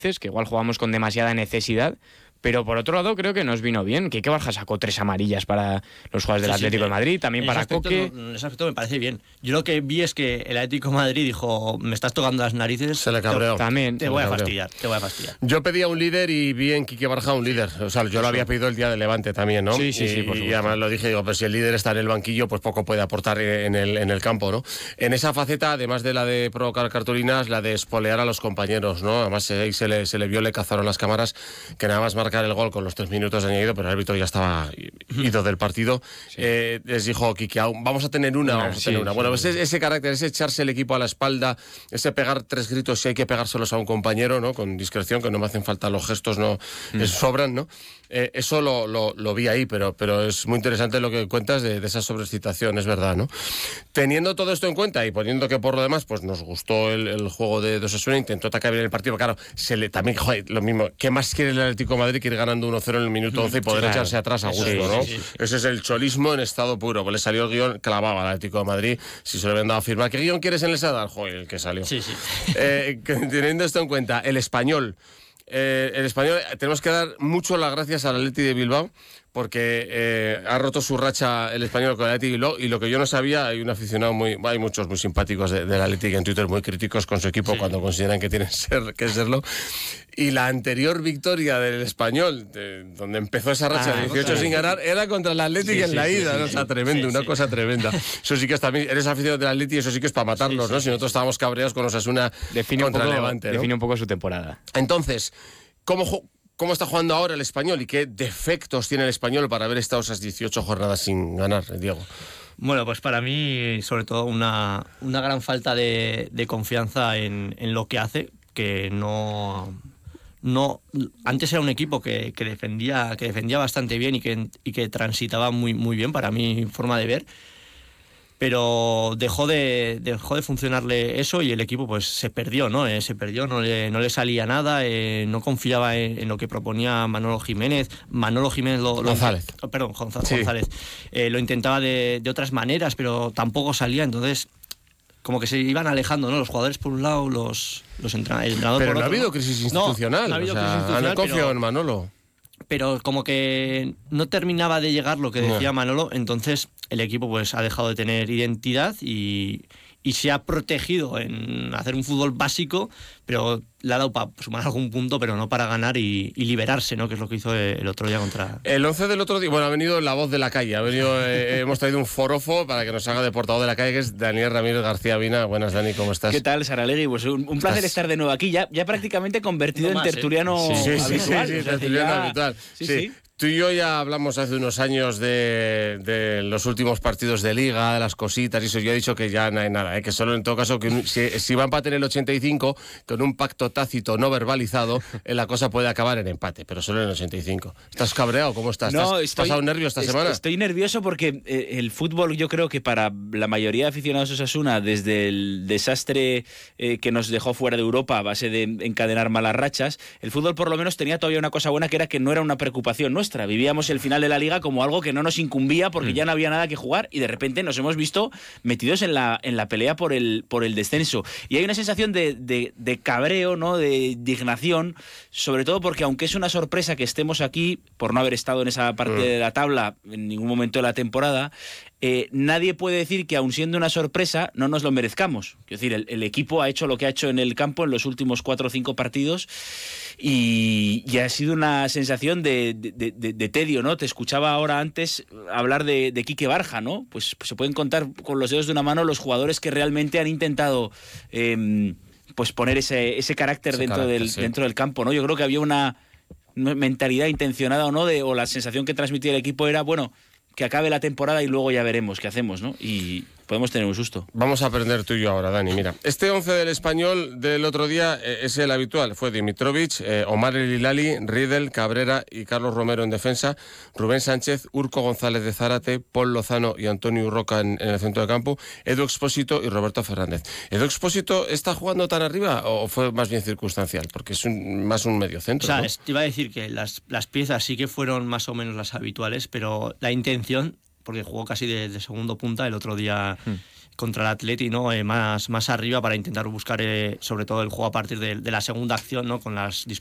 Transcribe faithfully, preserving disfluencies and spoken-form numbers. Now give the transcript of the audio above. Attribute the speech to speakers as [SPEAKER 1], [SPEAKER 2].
[SPEAKER 1] que igual jugamos con demasiada necesidad. Pero por otro lado creo que nos vino bien. Quique Barja sacó tres amarillas para los jugadores del sí, Atlético sí, de Madrid, también para
[SPEAKER 2] aspecto,
[SPEAKER 1] Coque.
[SPEAKER 2] No, en ese aspecto me parece bien. Yo lo que vi es que el Atlético de Madrid dijo, me estás tocando las narices.
[SPEAKER 3] Se le cabreó.
[SPEAKER 1] También.
[SPEAKER 2] Te voy a fastidiar, te voy a fastidiar.
[SPEAKER 3] Yo pedía un líder y vi en Quique Barja un líder. O sea, yo Eso. lo había pedido el día del Levante también, ¿no?
[SPEAKER 1] Sí, sí,
[SPEAKER 3] y,
[SPEAKER 1] sí, por
[SPEAKER 3] y además lo dije, digo, pues si el líder está en el banquillo, pues poco puede aportar en el, en el campo, ¿no? En esa faceta, además de la de provocar cartulinas, la de espolear a los compañeros, ¿no? Además ahí se le, se le vio, le cazaron las cámaras, que nada más marcar el gol con los tres minutos de añadido, pero el árbitro ya estaba ido del partido. Sí. Eh, les dijo Quique, vamos a tener una, vamos a tener sí, una. Bueno, pues ese, ese carácter, ese echarse el equipo a la espalda, ese pegar tres gritos si hay que pegárselos a un compañero, ¿no? Con discreción, que no me hacen falta los gestos, no mm. sobran, ¿no? Eh, eso lo, lo, lo vi ahí, pero, pero es muy interesante lo que cuentas de, de esa sobreexcitación, es verdad, ¿no? Teniendo todo esto en cuenta y poniendo que por lo demás, pues nos gustó el, el juego de Osasuna, intentó atacar bien el partido, claro, se le también, joder, lo mismo, ¿qué más quiere el Atlético de Madrid que ir ganando uno cero en el minuto once y poder claro. echarse atrás a gusto, sí, ¿no? Sí, sí, sí. Ese es el cholismo en estado puro, pues le salió el guión, clavaba al Atlético de Madrid, si se lo habían dado a firmar. ¿Qué guión quieres en el Sadar? Joder, el que salió.
[SPEAKER 2] Sí, sí.
[SPEAKER 3] Eh, teniendo esto en cuenta, el Español, Eh, el Español, tenemos que dar mucho las gracias al Atleti de Bilbao porque eh, ha roto su racha el Español con el Atleti de Bilbao, y lo que yo no sabía, hay un aficionado muy, hay muchos muy simpáticos del de Atleti en Twitter, muy críticos con su equipo sí. cuando consideran que tienen ser, que serlo, y la anterior victoria del Español, de, donde empezó esa racha ah, de dieciocho sin ganar, era contra el Atleti sí, en sí, la ida, sí, ¿no? Sí, o sea, tremendo, sí, una sí. cosa tremenda. Eso sí que es también, eres aficionado del Atleti, eso sí que es para matarlos, sí, sí, ¿no? Si nosotros estábamos cabreados con Osasuna
[SPEAKER 1] define
[SPEAKER 3] contra
[SPEAKER 1] un poco,
[SPEAKER 3] el Levante, ¿no?
[SPEAKER 1] Define un poco su temporada.
[SPEAKER 3] Entonces, ¿cómo, ¿cómo está jugando ahora el Español y qué defectos tiene el Español para haber estado esas dieciocho jornadas sin ganar, Diego?
[SPEAKER 2] Bueno, pues para mí, sobre todo, una, una gran falta de, de confianza en, en lo que hace, que no... no antes era un equipo que, que defendía que defendía bastante bien y que, y que transitaba muy, muy bien, para mi forma de ver, pero dejó de dejó de funcionarle eso y el equipo pues se perdió, ¿no? Eh, se perdió, no le, no le salía nada, eh, no confiaba en, en lo que proponía Manolo Jiménez. Manolo Jiménez lo, lo
[SPEAKER 3] González.
[SPEAKER 2] Oh, perdón, González,
[SPEAKER 3] sí.
[SPEAKER 2] González. Eh, lo intentaba de, de otras maneras, pero tampoco salía, entonces como que se iban alejando, ¿no? Los jugadores por un lado, los, los entrenadores, el entrenador
[SPEAKER 3] pero
[SPEAKER 2] por
[SPEAKER 3] no
[SPEAKER 2] otro.
[SPEAKER 3] ha habido crisis institucional.
[SPEAKER 2] No, no ha habido
[SPEAKER 3] o sea,
[SPEAKER 2] crisis institucional,
[SPEAKER 3] han confiado
[SPEAKER 2] pero,
[SPEAKER 3] en Manolo.
[SPEAKER 2] Pero como que no terminaba de llegar lo que decía no. Manolo, entonces el equipo pues ha dejado de tener identidad y, y se ha protegido en hacer un fútbol básico, pero le ha dado para sumar algún punto, pero no para ganar y, y liberarse, ¿no? Que es lo que hizo el otro día contra...
[SPEAKER 3] El once del otro día, bueno, ha venido la voz de la calle, ha venido, eh, hemos traído un forofo para que nos haga de portador de la calle, que es Daniel Ramírez García Vina. Buenas, Dani, ¿cómo estás?
[SPEAKER 4] ¿Qué tal, Saralegui? Pues un, un placer estar de nuevo aquí, ya, ya prácticamente convertido no más, en tertuliano
[SPEAKER 3] ¿eh? sí, sí,
[SPEAKER 4] habitual.
[SPEAKER 3] Sí, sí, sí,
[SPEAKER 4] o sea,
[SPEAKER 3] tertuliano
[SPEAKER 4] ya...
[SPEAKER 3] habitual.
[SPEAKER 4] Sí,
[SPEAKER 3] sí.
[SPEAKER 4] sí.
[SPEAKER 3] Tú y yo ya hablamos hace unos años de, de los últimos partidos de Liga, de las cositas y eso. Yo he dicho que ya no hay nada, ¿eh? Que solo en todo caso, que si, si va a empate en el ochenta y cinco, con un pacto tácito no verbalizado, eh, la cosa puede acabar en empate, pero solo en el ochenta y cinco. ¿Estás cabreado? ¿Cómo estás?
[SPEAKER 4] No,
[SPEAKER 3] ¿Has
[SPEAKER 4] estoy,
[SPEAKER 3] pasado nervios esta
[SPEAKER 4] est-
[SPEAKER 3] semana?
[SPEAKER 4] Estoy nervioso porque eh, el fútbol, yo creo que para la mayoría de aficionados de Osasuna, desde el desastre eh, que nos dejó fuera de Europa a base de encadenar malas rachas, el fútbol por lo menos tenía todavía una cosa buena, que era que no era una preocupación nuestra. Vivíamos el final de la Liga como algo que no nos incumbía porque mm. ya no había nada que jugar, y de repente nos hemos visto metidos en la, en la pelea por el, por el descenso. Y hay una sensación de, de, de cabreo, ¿no? De indignación, sobre todo porque aunque es una sorpresa que estemos aquí por no haber estado en esa parte mm. de la tabla en ningún momento de la temporada, Eh, nadie puede decir que aun siendo una sorpresa no nos lo merezcamos. Es decir, el, el equipo ha hecho lo que ha hecho en el campo en los últimos cuatro o cinco partidos y, y ha sido una sensación de, de, de, de tedio, ¿no? Te escuchaba ahora antes hablar de, de Quique Barja, ¿no? Pues, pues se pueden contar con los dedos de una mano los jugadores que realmente han intentado eh, pues poner ese, ese carácter, ese dentro, carácter del, sí. dentro del campo, ¿no? Yo creo que había una mentalidad intencionada o no, de, o la sensación que transmitía el equipo era, bueno, que acabe la temporada y luego ya veremos qué hacemos, ¿no? Y podemos tener un susto.
[SPEAKER 3] Vamos a aprender tú y yo ahora, Dani. Mira, este once del Español del otro día eh, es el habitual. Fue Dimitrovic, eh, Omar El Hilali, Riedel, Cabrera y Carlos Romero en defensa, Rubén Sánchez, Urco González de Zárate, Paul Lozano y Antonio Urroca en, en el centro de campo, Edu Expósito y Roberto Fernández. ¿Edu Expósito está jugando tan arriba o fue más bien circunstancial? Porque es un, más un medio centro,
[SPEAKER 2] o sea,
[SPEAKER 3] ¿no?
[SPEAKER 2] Te iba a decir que las, las piezas sí que fueron más o menos las habituales, pero la intención, porque jugó casi de, de segundo punta el otro día, hmm. contra el Atleti, ¿no? Eh, más, más arriba para intentar buscar eh, sobre todo el juego a partir de, de la segunda acción, ¿no? Con las